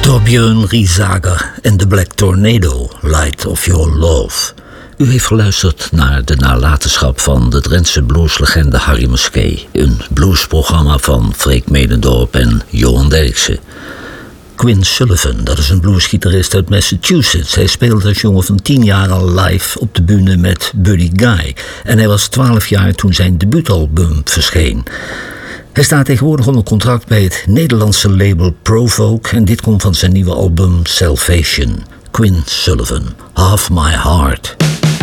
Torbjörn Riesager en The Black Tornado, Light of Your Love. U heeft geluisterd naar de nalatenschap van de Drentse blueslegende Harry Muskee. Een bluesprogramma van Freek Medendorp en Johan Derksen. Quinn Sullivan, dat is een bluesgitarist uit Massachusetts. Hij speelde als jongen van 10 jaar al live op de bühne met Buddy Guy. En hij was 12 jaar toen zijn debuutalbum verscheen. Hij staat tegenwoordig onder contract bij het Nederlandse label Provoke en dit komt van zijn nieuwe album Salvation. Quinn Sullivan, Half My Heart.